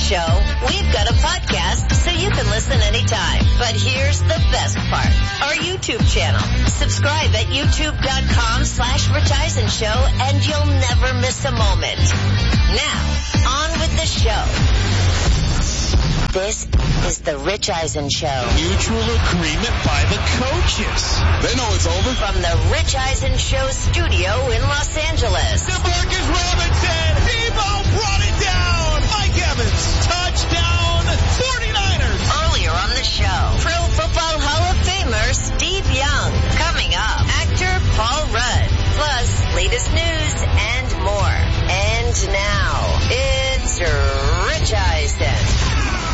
show, we've got a podcast so you can listen anytime. But here's the best part. Our YouTube channel. Subscribe at youtube.com/Rich Eisen Show and you'll never miss a moment. Now, on with the show. This is the Rich Eisen Show. Mutual agreement by the coaches. They know it's over. From the Rich Eisen Show studio in Los Angeles. DeMarcus Robinson. Debo brought it down. Mike Evans. Touchdown. 49ers. Earlier on the show, Pro Football Hall of Famer Steve Young. Coming up, actor Paul Rudd. Plus, latest news and more. And now, it's Rich Eisen.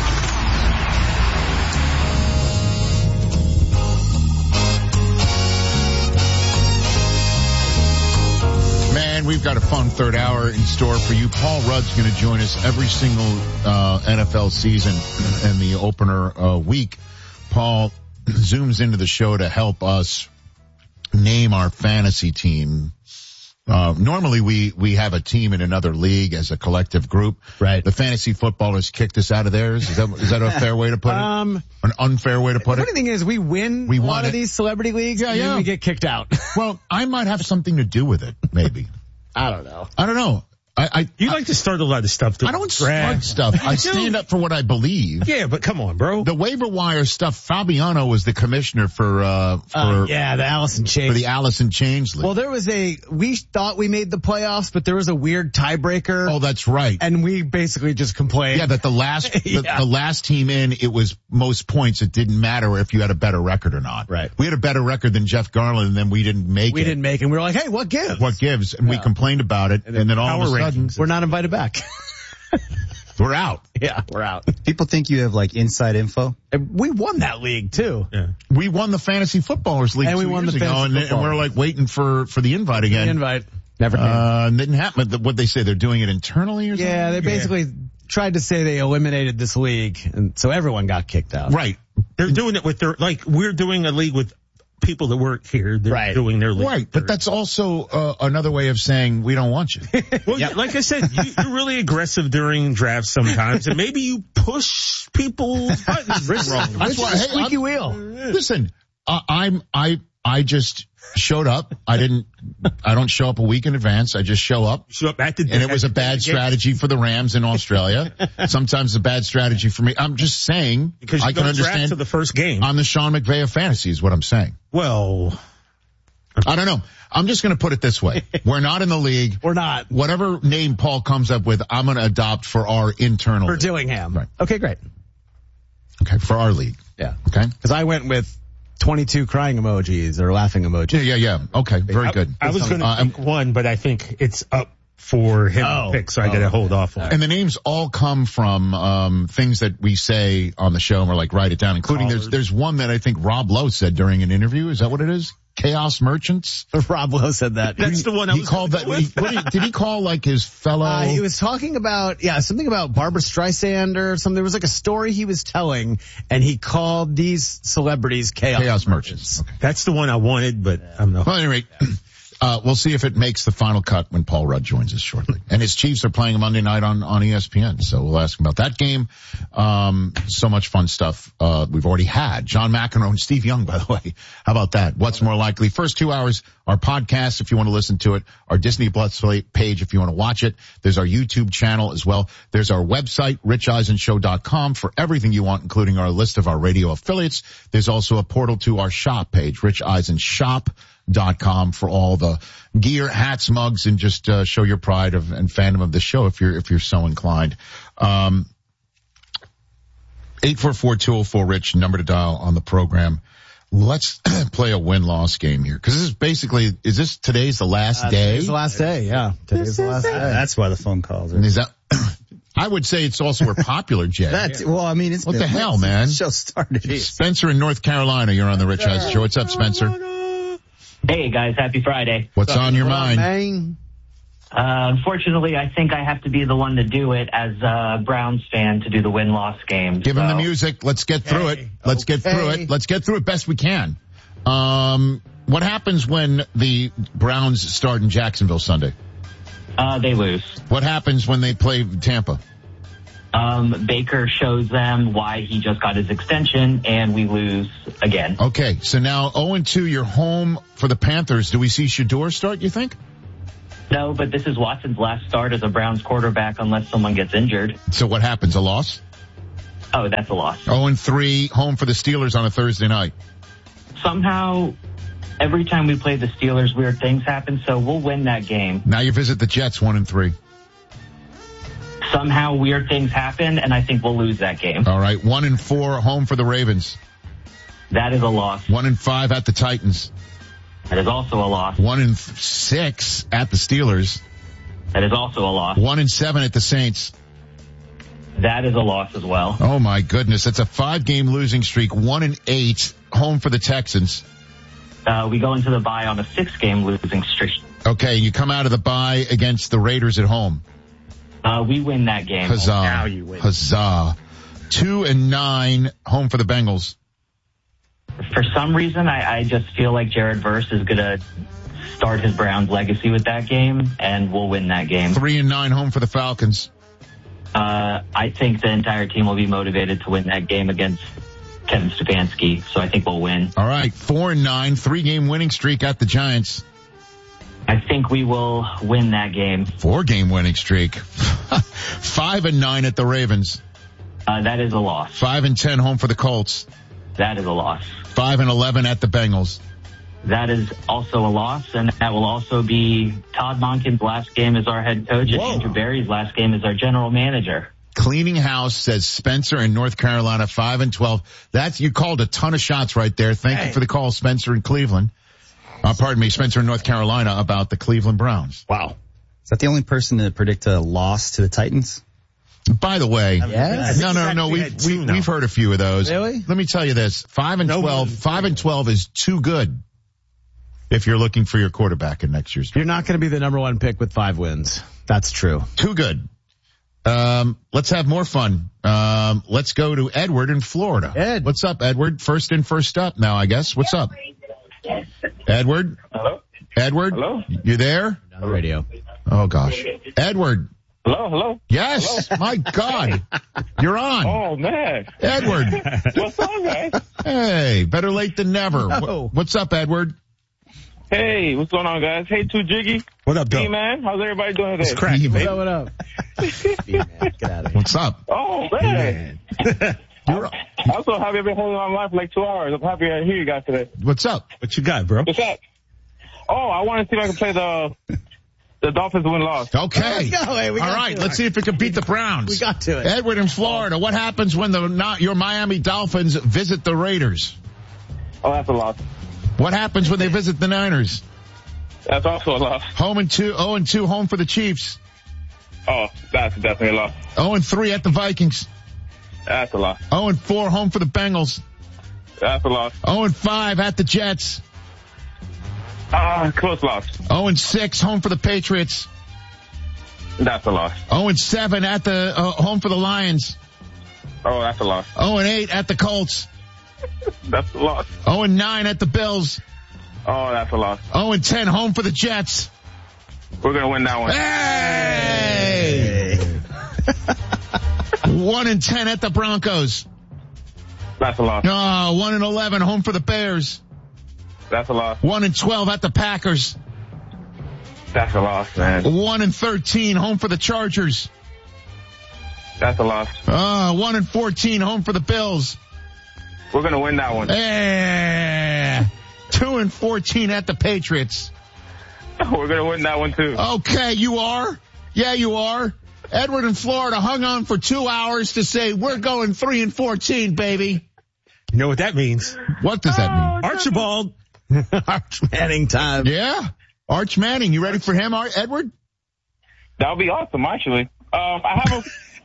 Man, we've got a fun third hour in store for you. Paul Rudd's going to join us every single NFL season in the opener week. Paul zooms into the show to help us name our fantasy team. Normally we have a team in another league as a collective group. Right. The fantasy footballers kicked us out of theirs. Is that a fair way to put it? An unfair way to put it? The funny thing is we win a lot of these celebrity leagues and then we get kicked out. Well, I might have something to do with it, maybe. I don't know. You like to start a lot of stuff. I don't start stuff. I stand up for what I believe. Yeah, but come on, bro. The waiver wire stuff. Fabiano was the commissioner for the Allison Chains. For the Allison Chains League. Well, we thought we made the playoffs, but there was a weird tiebreaker. Oh, that's right. And we basically just complained. Yeah, that the last team in, it was most points. It didn't matter if you had a better record or not. Right. We had a better record than Jeff Garland, and then we didn't make it. We didn't make it. And we were like, hey, what gives? What gives? And we complained about it, and then all of a sudden, we're not invited back. We're out. Yeah, we're out. People think you have like inside info. And we won that league too. Yeah. We won the Fantasy Footballers League and we won the Fantasy and we're like waiting for the invite again. The invite never came. Didn't happen. What they say, they're doing it internally or something? Yeah, they basically tried to say they eliminated this league, and so everyone got kicked out. Right. They're doing it with we're doing a league with people that work here. They're doing their league. Right, but that's also another way of saying we don't want you. Well, like I said, you're really aggressive during drafts sometimes, and maybe you push people's buttons wrong. That's why, squeaky wheel. Listen, I just showed up. I don't show up a week in advance. I just show up. At the and it was a bad strategy for the Rams in Australia. Sometimes a bad strategy for me. I'm just saying. Because I can understand. To the first game. I'm the Sean McVay of fantasy is what I'm saying. Well, I don't know. I'm just going to put it this way. We're not in the league. We're not. Whatever name Paul comes up with, I'm going to adopt for our internal. For Dillingham. Right. Okay, great. Okay, for our league. Yeah. Okay. Because I went with 22 crying emojis or laughing emojis. Yeah. Okay, very good. I was going to pick one, but I think it's up for him to pick, so I got to hold off on it. And the names all come from things that we say on the show, and we're like, write it down, including there's one that I think Rob Lowe said during an interview. Is that what it is? Chaos Merchants? Rob Lowe said that. That's the one I was called that. Did he call like his fellow? He was talking about, something about Barbara Streisand or something. There was like a story he was telling, and he called these celebrities Chaos Merchants. Okay. That's the one I wanted, but I'm not. Well, at any rate, we'll see if it makes the final cut when Paul Rudd joins us shortly. And his Chiefs are playing Monday night on ESPN, so we'll ask him about that game. So much fun stuff we've already had. John McEnroe and Steve Young, by the way. How about that? What's more likely? First 2 hours, our podcast if you want to listen to it, our Disney Plus page if you want to watch it. There's our YouTube channel as well. There's our website, richeisenshow.com, for everything you want, including our list of our radio affiliates. There's also a portal to our shop page, richeisensshop.com, for all the gear, hats, mugs, and just show your pride and fandom of the show if you're so inclined. 844-204-RICH, number to dial on the program. Let's play a win-loss game here, because this is basically, today's the last day? Today's the last day, yeah. Today's the last day. That's why the phone calls are. Is that? I would say it's also a popular, Jay. It's what the hell, man? The show started. Spencer in North Carolina, you're on the Rich Eisen Show. What's up, Spencer? Hey guys, happy Friday. What's on your mind? Unfortunately, I think I have to be the one to do it as a Browns fan to do the win-loss game. Give him the music. Let's get through it. Let's get through it best we can. What happens when the Browns start in Jacksonville Sunday? They lose. What happens when they play Tampa? Baker shows them why he just got his extension, and we lose again. Okay, so now 0-2, you're home for the Panthers. Do we see Shedeur start, you think? No, but this is Watson's last start as a Browns quarterback unless someone gets injured. So what happens, a loss? Oh, that's a loss. 0-3, home for the Steelers on a Thursday night. Somehow, every time we play the Steelers, weird things happen, so we'll win that game. Now you visit the Jets 1-3. Somehow weird things happen, and I think we'll lose that game. All right, 1-4, home for the Ravens. That is a loss. 1-5 at the Titans. That is also a loss. 1-6 at the Steelers. That is also a loss. 1-7 at the Saints. That is a loss as well. Oh my goodness, that's a 5-game losing streak. 1-8, home for the Texans. We go into the bye on a 6-game losing streak. Okay, you come out of the bye against the Raiders at home. We win that game. Huzzah. Now you win. Huzzah. 2-9, home for the Bengals. For some reason, I just feel like Jared Verse is going to start his Browns legacy with that game, and we'll win that game. 3-9, home for the Falcons. I think the entire team will be motivated to win that game against Kevin Stefanski, so I think we'll win. All right, 4-9, 3-game winning streak at the Giants. I think we will win that game. 4-game winning streak. 5-9 at the Ravens. That is a loss. 5-10, home for the Colts. That is a loss. 5-11 at the Bengals. That is also a loss, and that will also be Todd Monken's last game as our head coach and Andrew Berry's last game as our general manager. Cleaning House says Spencer in North Carolina, 5-12. That's, you called a ton of shots right there. Thank you for the call, Spencer in Cleveland. Pardon me, Spencer in North Carolina about the Cleveland Browns. Wow. Is that the only person to predict a loss to the Titans? By the way, Yes. no, we've heard a few of those. Really? Let me tell you this, 5-12 is too good if you're looking for your quarterback in next year's draft. You're not going to be the number one pick with 5 wins. That's true. Too good. Let's have more fun. Let's go to Edward in Florida. Ed. What's up, Edward? First in, first up now, I guess. What's up? Edward? Hello? Edward? Hello? You there? On the radio. Oh gosh. Edward. Hello? Yes. Hello? My God. You're on. Oh, man. Edward. What's up, guys? Hey, better late than never. No. What's up, Edward? Hey, what's going on, guys? Hey, Too Jiggy. What up, Hey, Doug? man. How's everybody doing today? It's cracking, baby. What up? Get out of here. What's up? Oh, man. You're, I'm so happy I've been holding on live for like 2 hours. I'm happy to hear you guys today. what's up? What you got, bro? What's up? Oh, I want to see if I can play the Dolphins win-loss. Okay. Let's go. Hey, we All got right. to Let's it. see if it can beat the Browns. We got to it. Edward in Florida. What happens when your Miami Dolphins visit the Raiders? Oh, that's a loss. What happens when they visit the Niners? That's also a loss. 0-2, home for the Chiefs. Oh, that's definitely a loss. 0-3 at the Vikings. That's a loss. 0-4, home for the Bengals. That's a loss. 0-5 at the Jets. Close loss. 0-6, home for the Patriots. That's a loss. 0-7 at the home for the Lions. Oh, that's a loss. 0-8 at the Colts. That's a loss. 0-9 at the Bills. Oh, that's a loss. 0-10, home for the Jets. We're going to win that one. Hey! 1-10 at the Broncos. That's a loss. 1-11, home for the Bears. That's a loss. 1-12 at the Packers. That's a loss, man. 1-13, home for the Chargers. That's a loss. 1-14, home for the Bills. We're going to win that one. 2-14 at the Patriots. We're going to win that one, too. Okay, you are? Yeah, you are. Edward in Florida hung on for 2 hours to say, we're going 3-14, baby. You know what that means? What does that mean? Archibald. Arch Manning time. Yeah. Arch Manning. You ready for him, Edward? That would be awesome, actually. I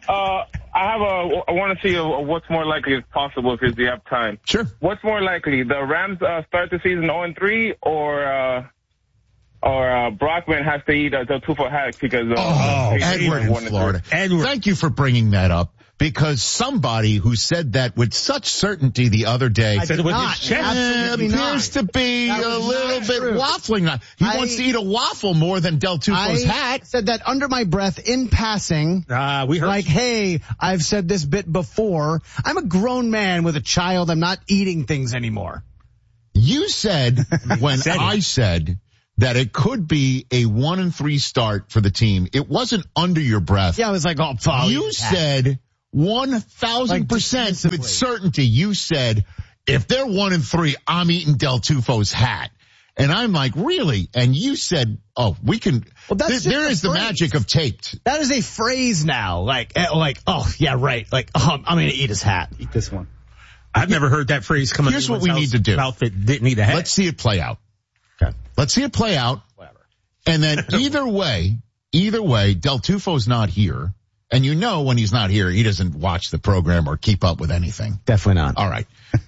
want to see what's more likely if possible, because you have time. Sure. What's more likely, the Rams start the season 0-3, or Brockman has to eat a 2-foot hat because Edward in Florida. Edward. Thank you for bringing that up, because somebody who said that with such certainty the other day I said it was not. his chest. appears to be That a was little not bit true. waffling. He wants to eat a waffle more than Del Tufo's I hat. said that under my breath in passing. We heard. Like, hey, I've said this bit before. I'm a grown man with a child. I'm not eating things anymore. You said when Said it. I said that it could be a 1-3 start for the team, it wasn't under your breath. Yeah, I was like, oh, fuck. You said 1,000% with certainty. You said, if they're 1-3, I'm eating Del Tufo's hat. And I'm like, really? And you said, oh, we can. Well, that's there just is a the phrase. magic of taped. That is a phrase now. Like, oh, yeah, right. Like, oh, I'm going to eat his hat. Eat this one. I've never heard that phrase come out. Here's what we need to do. Mouth that didn't need a hat. Let's see it play out. Okay. Let's see it play out. Whatever. And then either way, Del Tufo's not here. And you know when he's not here, he doesn't watch the program or keep up with anything. Definitely not. All right.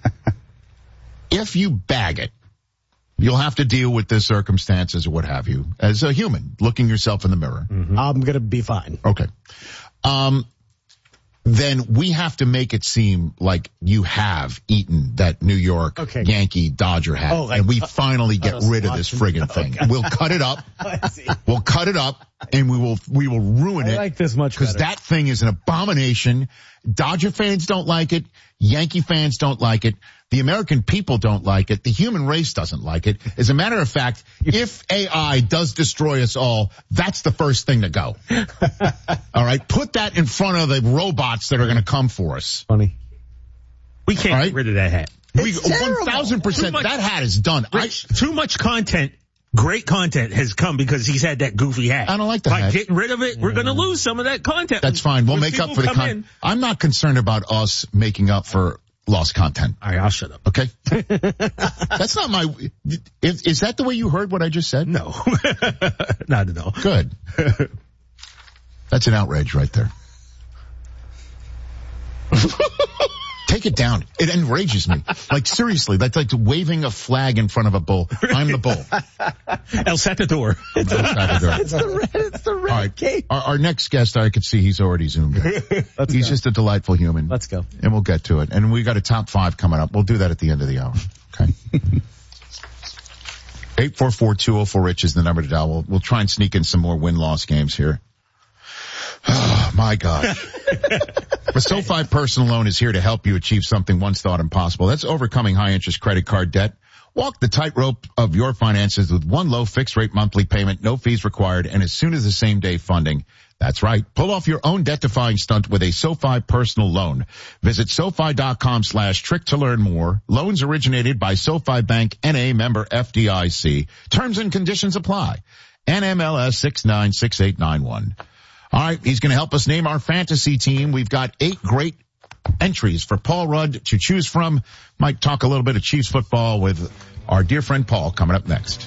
If you bag it, you'll have to deal with the circumstances or what have you as a human looking yourself in the mirror. I'm going to be fine. Okay. Then we have to make it seem like you have eaten that New York Yankee Dodger hat. Oh, like, and we finally get rid of this friggin' thing. We'll cut it up. I see. We'll cut it up and we will ruin it. I like this much because better. that thing is an abomination. Dodger fans don't like it. Yankee fans don't like it. The American people don't like it. The human race doesn't like it. As a matter of fact, if AI does destroy us all, that's the first thing to go. All right. Put that in front of the robots that are going to come for us. Funny. We can't get rid of that hat. It's terrible. 1,000%. That hat is done. Rich, too much content. Great content has come because he's had that goofy hat. I don't like the By hat. getting rid of it, we're going to lose some of that content. That's fine. We'll When make up people for the come content. in- I'm not concerned about us making up for lost content. All right, I'll shut up. Okay. That's not my, is that the way you heard what I just said? No, not at all. Good. That's an outrage right there. Take it down. It enrages me. Like seriously, that's like waving a flag in front of a bull. I'm the bull. El Salvador. It's the red All right. cape. Our next guest, I could see he's already zoomed in. He's just a delightful human. Let's go. And we'll get to it. And we got a top 5 coming up. We'll do that at the end of the hour. Okay. 844-204-RICH is the number to dial. We'll try and sneak in some more win-loss games here. Oh, my God. The SoFi personal loan is here to help you achieve something once thought impossible. That's overcoming high-interest credit card debt. Walk the tightrope of your finances with one low fixed-rate monthly payment, no fees required, and as soon as the same-day funding. That's right. Pull off your own debt-defying stunt with a SoFi personal loan. Visit SoFi.com/trick to learn more. Loans originated by SoFi Bank, N.A. member FDIC. Terms and conditions apply. NMLS 696891. All right, he's going to help us name our fantasy team. We've got 8 great entries for Paul Rudd to choose from. Might talk a little bit of Chiefs football with our dear friend Paul coming up next.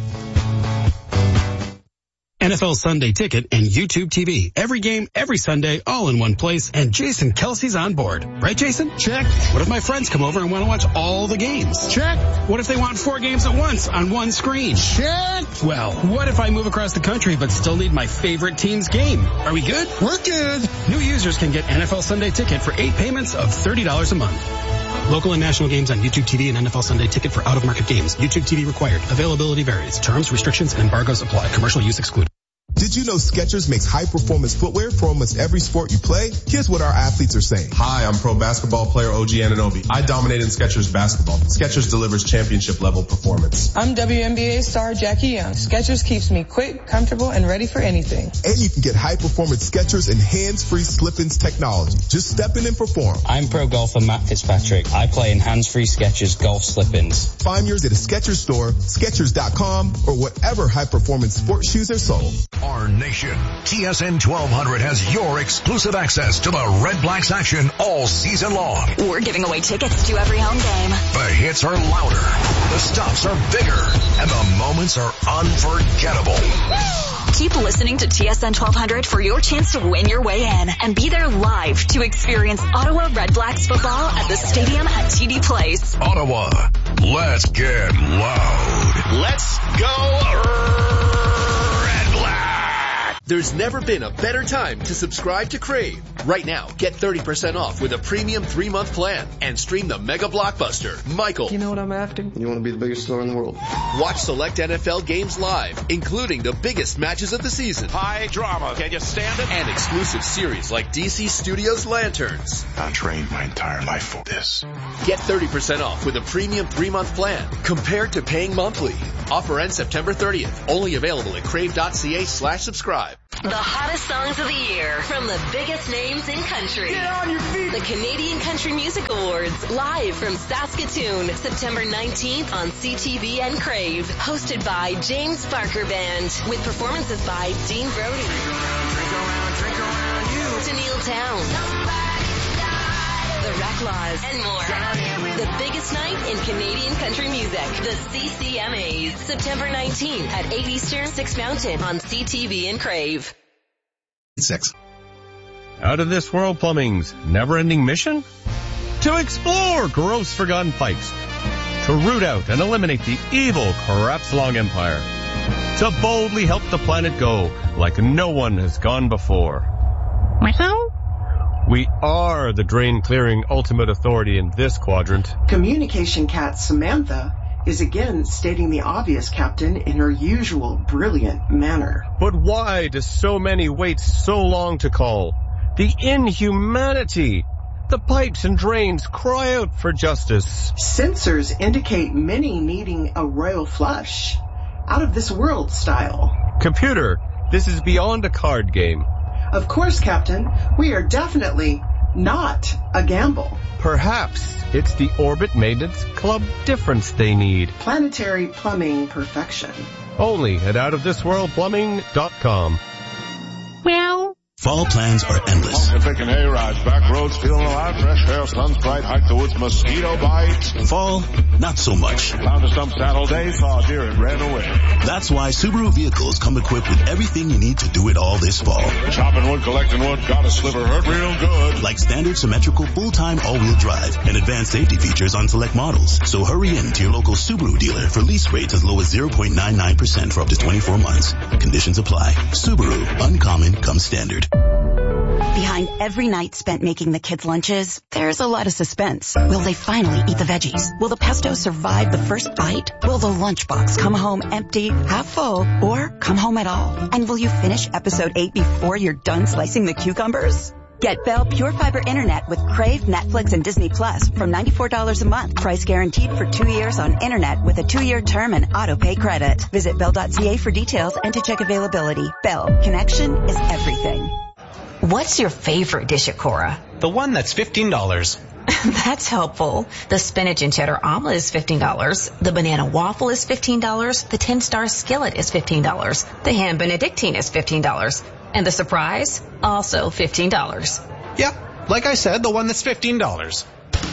NFL Sunday Ticket and YouTube TV. Every game, every Sunday, all in one place. And Jason Kelsey's on board. Right, Jason? Check. What if my friends come over and want to watch all the games? Check. What if they want 4 games at once on one screen? Check. Well, what if I move across the country but still need my favorite team's game? Are we good? We're good. New users can get NFL Sunday Ticket for 8 payments of $30 a month. Local and national games on YouTube TV and NFL Sunday Ticket for out-of-market games. YouTube TV required. Availability varies. Terms, restrictions, and embargoes apply. Commercial use excluded. Did you know Skechers makes high-performance footwear for almost every sport you play? Here's what our athletes are saying. Hi, I'm pro basketball player OG Anunoby. I dominate in Skechers basketball. Skechers delivers championship-level performance. I'm WNBA star Jackie Young. Skechers keeps me quick, comfortable, and ready for anything. And you can get high-performance Skechers and hands-free slip-ins technology. Just step in and perform. I'm pro golfer Matt Fitzpatrick. I play in hands-free Skechers golf slip-ins. Find yours at a Skechers store, Skechers.com, or whatever high-performance sports shoes are sold. Our nation. TSN 1200 has your exclusive access to the Red Blacks action all season long. We're giving away tickets to every home game. The hits are louder, the stops are bigger, and the moments are unforgettable. Keep listening to TSN 1200 for your chance to win your way in and be there live to experience Ottawa Red Blacks football at the stadium at TD Place. Ottawa, let's get loud. Let's go Red Black. There's never been a better time to subscribe to Crave. Right now, get 30% off with a premium 3-month plan and stream the mega blockbuster, Michael. You know what I'm after? You want to be the biggest star in the world. Watch select NFL games live, including the biggest matches of the season. High drama. Can you stand it? And exclusive series like DC Studios Lanterns. I trained my entire life for this. Get 30% off with a premium 3-month plan compared to paying monthly. Offer ends September 30th. Only available at crave.ca/subscribe. The hottest songs of the year from the biggest names in country. Get on your feet. The Canadian Country Music Awards, live from Saskatoon, September 19th on CTV and Crave. Hosted by James Barker Band, with performances by Dean Brody, Tennille Towne, The Reclaws, and more. The biggest night in Canadian country music, the CCMAs. September 19th at 8 Eastern, 6 Mountain on CTV and Crave. 6. Out of This World Plumbing's never-ending mission? To explore gross forgotten pipes. To root out and eliminate the evil Crapslong Empire. To boldly help the planet go like no one has gone before. We are the drain-clearing ultimate authority in this quadrant. Communication cat Samantha is again stating the obvious, Captain, in her usual brilliant manner. But why do so many wait so long to call? The inhumanity! The pipes and drains cry out for justice. Sensors indicate many needing a royal flush. Out of this world style. Computer, this is beyond a card game. Of course, Captain. We are definitely not a gamble. Perhaps it's the Orbit Maintenance Club difference they need. Planetary plumbing perfection. Only at outofthisworldplumbing.com. Well, fall plans are endless. Picking A-rides, back roads, feeling alive, fresh air, sun's bright, hike the woods, mosquito bites. Fall, not so much. Found a stump saddle day, saw a deer and ran away. That's why Subaru vehicles come equipped with everything you need to do it all this fall. Chopping wood, collecting wood, got a sliver, hurt real good. Like standard symmetrical full-time all-wheel drive and advanced safety features on select models. So hurry in to your local Subaru dealer for lease rates as low as 0.99% for up to 24 months. Conditions apply. Subaru, uncommon comes standard. Behind every night spent making the kids' lunches, there's a lot of suspense. Will they finally eat the veggies? Will the pesto survive the first bite? Will the lunchbox come home empty, half full, or come home at all? And will you finish episode 8 before you're done slicing the cucumbers? Get Bell Pure Fiber Internet with Crave, Netflix, and Disney Plus from $94 a month. Price guaranteed for 2 years on Internet with a 2-year term and auto-pay credit. Visit Bell.ca for details and to check availability. Bell, connection is everything. What's your favorite dish at Cora? The one that's $15. That's helpful. The spinach and cheddar omelet is $15. The banana waffle is $15. The 10-star skillet is $15. The ham benedictine is $15. And the surprise? Also $15. Yep, like I said, the one that's $15.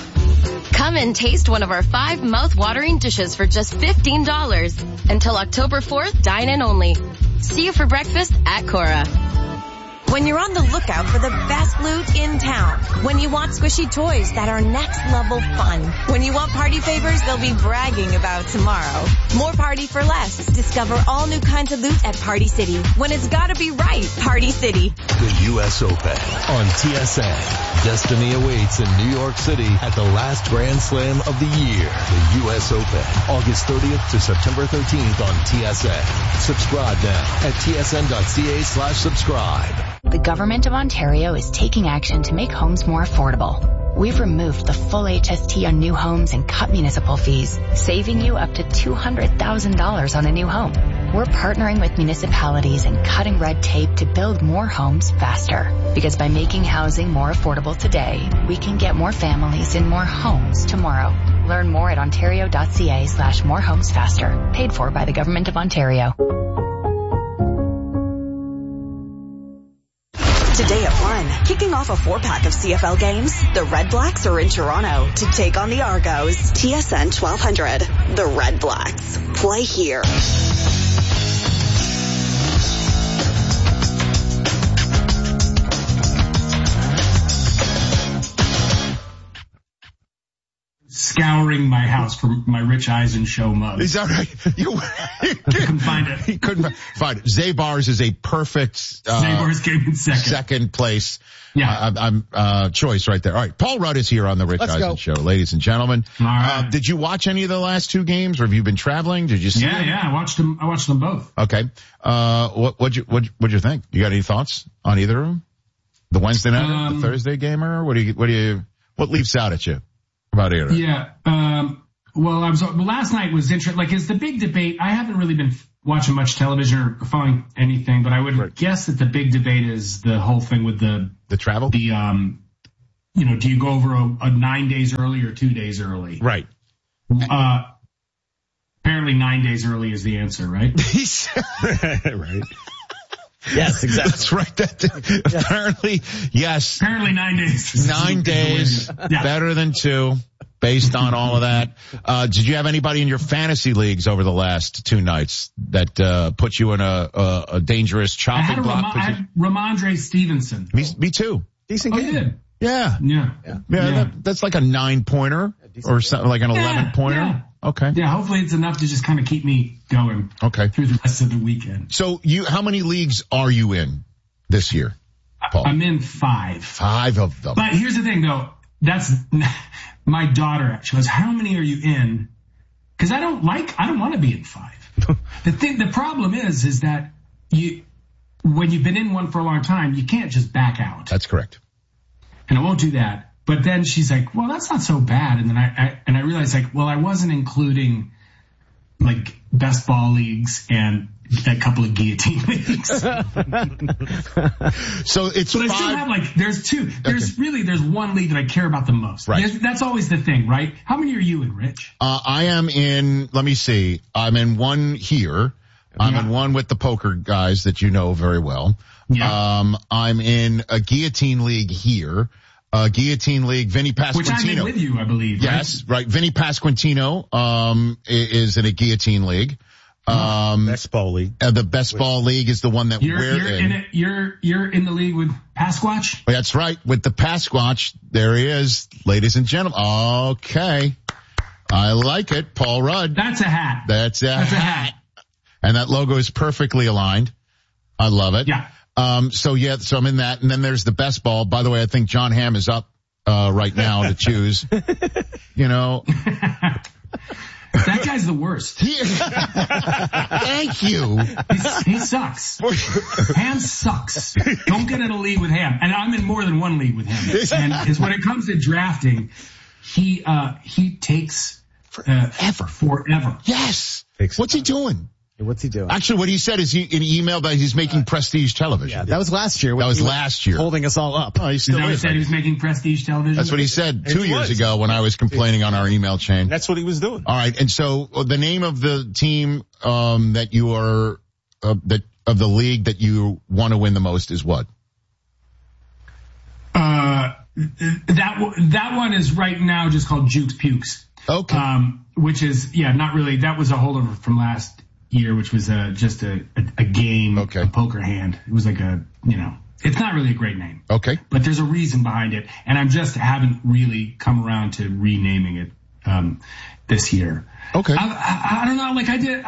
Come and taste one of our 5 mouth-watering dishes for just $15. Until October 4th, dine in only. See you for breakfast at Cora. When you're on the lookout for the best loot in town. When you want squishy toys that are next level fun. When you want party favors they'll be bragging about tomorrow. More party for less. Discover all new kinds of loot at Party City. When it's gotta be right, Party City. The U.S. Open on TSN. Destiny awaits in New York City at the last Grand Slam of the year. The U.S. Open, August 30th to September 13th on TSN. Subscribe now at tsn.ca/subscribe. The Government of Ontario is taking action to make homes more affordable. We've removed the full HST on new homes and cut municipal fees, saving you up to $200,000 on a new home. We're partnering with municipalities and cutting red tape to build more homes faster. Because by making housing more affordable today, we can get more families in more homes tomorrow. Learn more at ontario.ca/morehomesfaster. Paid for by the Government of Ontario. Today at 1, kicking off a 4-pack of CFL games, the Red Blacks are in Toronto to take on the Argos. TSN 1200, the Red Blacks. Play here. scouring my house for my Rich Eisen show mug. Is that right? You couldn't find it. He couldn't find it. Zabar's is a perfect Zabar's came in second place. Yeah. Choice right there. All right. Paul Rudd is here on the Rich Eisen Show, ladies and gentlemen. All right. Did you watch any of the last two games, or have you been traveling? Did you see them? Yeah, I watched them both. Okay. What'd you think? You got any thoughts on either of them? The Wednesday night, the Thursday gamer? What leaps out at you about either? Yeah. Last night was interesting. Like, is the big debate. I haven't really been watching much television or following anything, but I would guess that the big debate is the whole thing with the travel. Do you go over a 9 days early or 2 days early? Right. Apparently 9 days early is the answer, right? Right. Yes, exactly. That's right. Apparently, yes. Apparently 9 days. 9 days, better than 2, based on all of that. Did you have anybody in your fantasy leagues over the last 2 nights that put you in a dangerous chopping block position? I had Ramondre Stevenson. Me too. Decent game. You did? Yeah. That's like a 9-pointer or something, like an 11-pointer. Yeah. Okay. Yeah, hopefully it's enough to just kind of keep me going. Okay. Through the rest of the weekend. So how many leagues are you in this year, Paul? I'm in 5. 5 of them. But here's the thing, though. That's my daughter actually goes, how many are you in? Because I don't want to be in 5. The problem is that when you've been in one for a long time, you can't just back out. That's correct. And I won't do that. But then she's like, well, that's not so bad. And then I realized, like, well, I wasn't including like best ball leagues and a couple of guillotine leagues. So it's but 5. I still have like, there's 2. There's one league that I care about the most. Right. That's always the thing, right? How many are you in, Rich? I am in, let me see. I'm in one here. I'm in one with the poker guys that you know very well. Yeah. I'm in a guillotine league here. Guillotine League, Vinny Pasquantino. Which I'm in with you, I believe. Yes, right. Vinny Pasquantino, is in a guillotine league. Best Ball League. The Best Ball League is the one that we're in. You're in the league with Pasquatch? That's right. With the Pasquatch. There he is, ladies and gentlemen. Okay. I like it. Paul Rudd. That's a hat. That's a hat. And that logo is perfectly aligned. I love it. Yeah. So I'm in that. And then there's the Best Ball. By the way, I think John Hamm is up, right now to choose, That guy's the worst. Thank you. He sucks. Ham sucks. Don't get in a league with Ham. And I'm in more than one league with him. And when it comes to drafting, he takes forever. Yes. What's he doing? What's he doing? Actually, what he said is in email that he's making Prestige Television. Yeah, that was last year. That was last year. Holding us all up. Oh, he still is. He said he was making Prestige Television? That's what he said 2 years ago when I was complaining on our email chain. That's what he was doing. All right. And so the name of the team, that you are, of the league that you want to win the most is what? That one is right now just called Jukes Pukes. Okay. Which is, not really, that was a holdover from last year, which was just a game, a poker hand. It was like it's not really a great name. Okay. But there's a reason behind it, and I just haven't really come around to renaming it this year. Okay. I don't know, like I did,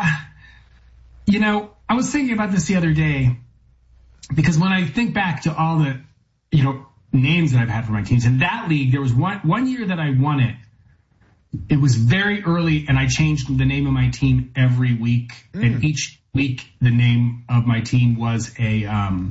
I was thinking about this the other day, because when I think back to all the, names that I've had for my teams, in that league, there was one year that I won it. It was very early, and I changed the name of my team every week. And each week, the name of my team was a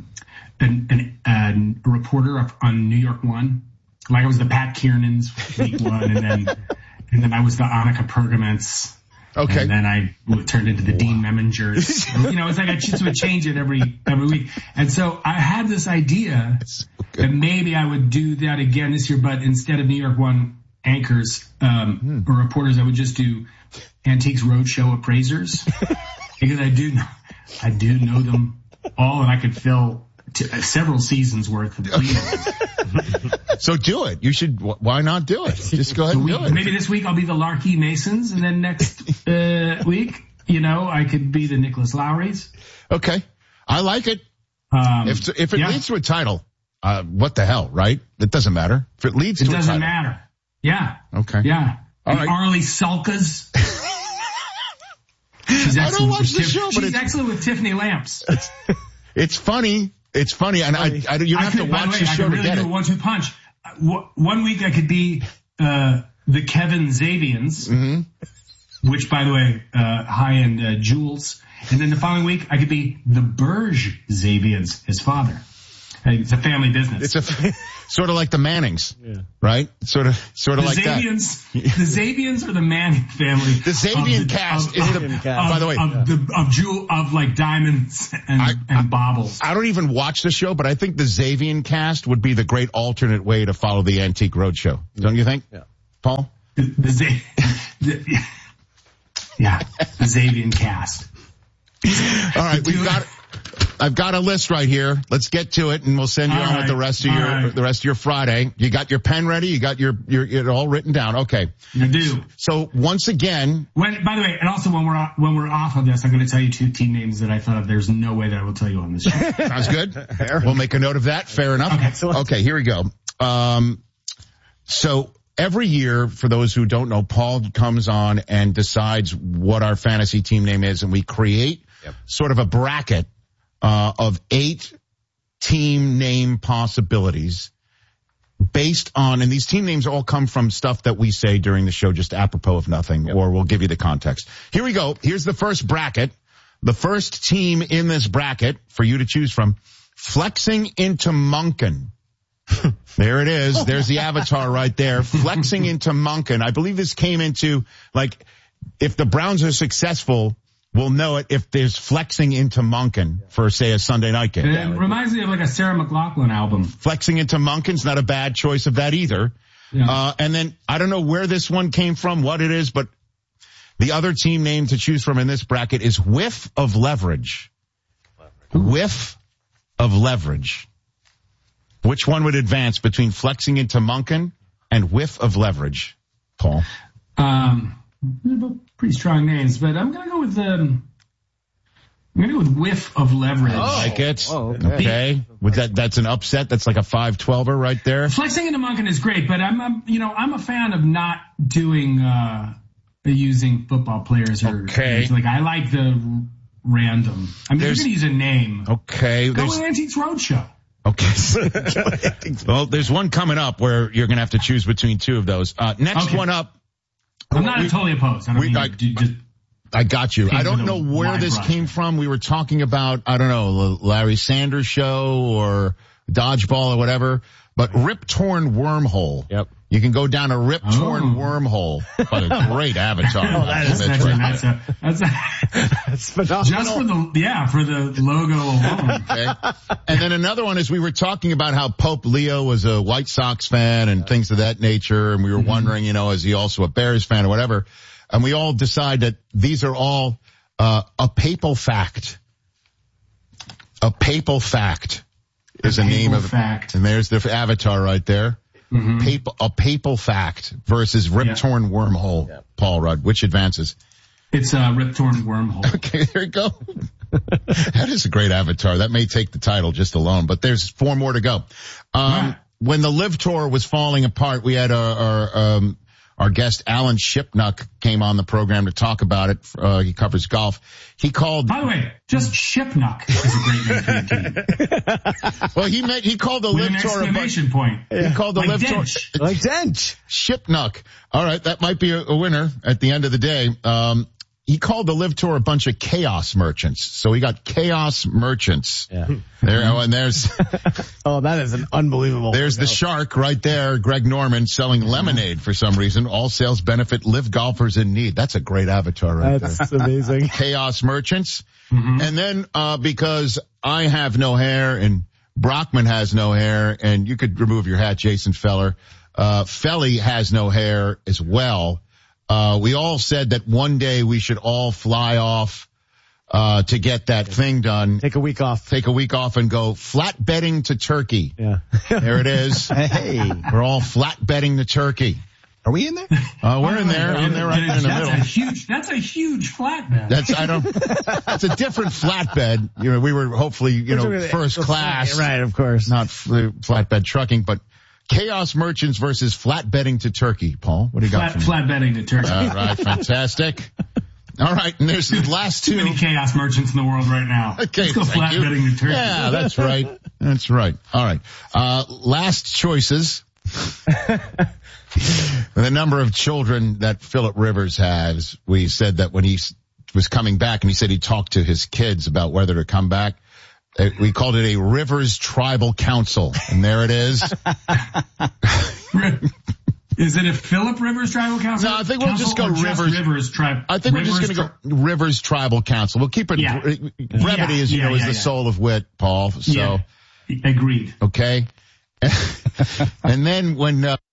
reporter on New York One. Like I was the Pat Kiernan's week 1, and then I was the Annika Pergaments. Okay. And then I turned into the Dean Memingers. It's like I just would change it every week. And so I had this idea that maybe I would do that again this year, but instead of New York One anchors or reporters, I would just do Antiques Roadshow appraisers, because I do know them all, and I could fill several seasons worth of leads. So do it. You should. Why not do it? Just go ahead and do it. Maybe this week I'll be the Larky Masons, and then next week, I could be the Nicholas Lowrys. Okay, I like it. If it leads to a title, what the hell, right? It doesn't matter. If it leads to a title. It doesn't matter. Yeah. Okay. Yeah. All right. Arlie Sulkas. She's I don't watch the show, but she's excellent with Tiffany Lamps. It's funny. It's funny, and you don't have to watch the show to get it. I could really do a 1-2 punch. 1 week I could be the Kevin Zavians, which, by the way, high-end jewels. And then the following week I could be the Burge Zavians, his father. It's a family business. It's sort of like the Mannings, right? Sort of like Zavians, that. The Zavians are the Manning family. The Zavian cast is by the way, of like diamonds and baubles. I don't even watch the show, but I think the Zavian cast would be the great alternate way to follow the Antique Roadshow. Don't you think, Paul? The Zavian cast. All right, I've got a list right here. Let's get to it, and we'll send you on with the rest of your Friday. You got your pen ready? You got your it all written down? Okay. I do. So once again, by the way, and also when we're off of this, I'm going to tell you 2 team names that I thought of. There's no way that I will tell you on this show. Sounds good. We'll make a note of that. Fair enough. Okay, here we go. So every year, for those who don't know, Paul comes on and decides what our fantasy team name is, and we create sort of a bracket of 8 team name possibilities based on, and these team names all come from stuff that we say during the show just apropos of nothing, or we'll give you the context. Here we go. Here's the first bracket. The first team in this bracket for you to choose from, Flexing into Monken. There it is. There's the avatar right there. Flexing into Monken. I believe this came into, like, if the Browns are successful, we'll know it if there's flexing into Monken for, say, a Sunday night game. It reminds me of like a Sarah McLachlan album. Flexing into Monken's not a bad choice of that either. Yeah. And then I don't know where this one came from, what it is, but the other team name to choose from in this bracket is Whiff of Leverage. Whiff of Leverage. Which one would advance between Flexing into Monken and Whiff of Leverage, Paul? They're both pretty strong names, but I'm gonna go with Whiff of Leverage. I like it. Okay. With that's an upset. That's like a 5-12er right there. Flexing into Monken is great, but I'm a fan of not doing using football players or like I like the random. I mean, you're gonna use a name. Okay. Go with Antiques Roadshow. Okay. Well, there's one coming up where you're gonna have to choose between 2 of those. Next one up. I'm not totally opposed. I got you. I don't know where this came from. We were talking about, I don't know, Larry Sanders Show or Dodgeball or whatever, but Rip Torn Wormhole. Yep. You can go down a Rip Torn Wormhole. What a great avatar. That's phenomenal. Just for the logo alone. Okay. And then another one is we were talking about how Pope Leo was a White Sox fan and things of that nature. And we were wondering, is he also a Bears fan or whatever? And we all decide that these are all, a papal fact. A papal fact is the name of it. And there's the avatar right there. A papal fact versus Rip Torn Wormhole. Yeah. Paul Rudd, which advances? It's Rip Torn Wormhole. Okay, there you go. That is a great avatar. That may take the title just alone, but there's 4 more to go. When the Live Tour was falling apart, we had our guest Alan Shipnuck came on the program to talk about it. He covers golf. He called. By the way, just Shipnuck is a great name for the team. Well, he called the Live Tour a bunch. Point. He called the Live Tour like Dench. Shipnuck. All right, that might be a winner at the end of the day. He called the Live Tour a bunch of chaos merchants. So we got chaos merchants. Yeah. There, and there's. Oh, that is an unbelievable. There's the shark right there, Greg Norman, selling lemonade for some reason. All sales benefit Live golfers in need. That's a great avatar right there. That's amazing. Chaos merchants. And then, because I have no hair and Brockman has no hair, and you could remove your hat, Jason Feller. Felly has no hair as well. We all said that one day we should all fly off, to get that thing done. Take a week off and go flatbedding to Turkey. Yeah. There it is. Hey. We're all flatbedding to Turkey. Are we in there? We're in there. I'm there right in the middle. That's a huge flatbed. That's a different flatbed. We were hopefully, first class. Right, of course. Not flatbed trucking, but Chaos Merchants versus Flat Betting to Turkey. Paul, what do you got? Flat Betting to Turkey. All right, fantastic. All right, and there's the last two. Too many Chaos Merchants in the world right now. Okay, let's go Flat Betting to Turkey. Yeah, that's right. That's right. All right. Last choices. The number of children that Phillip Rivers has, we said that when he was coming back, and he said he talked to his kids about whether to come back. We called it a Rivers Tribal Council, and there it is. Is it a Phillip Rivers Tribal Council? No, I think we'll just go Rivers. I think we're just going to go Rivers Tribal Council. We'll keep it brevity, as you know, is the soul of wit, Paul. So agreed. Okay. And then when